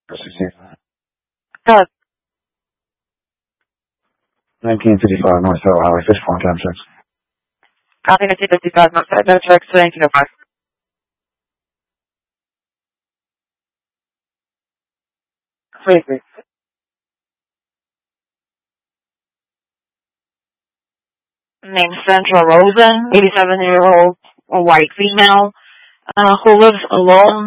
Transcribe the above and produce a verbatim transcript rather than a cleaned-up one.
Doug. nineteen fifty-five North Hill Highway, Fishpoint, ten six. Copy nineteen fifty-five North Side, no tracks to nineteen oh five. Three three. Name Central Rosen, eighty-seven year old, a white female, uh, who lives alone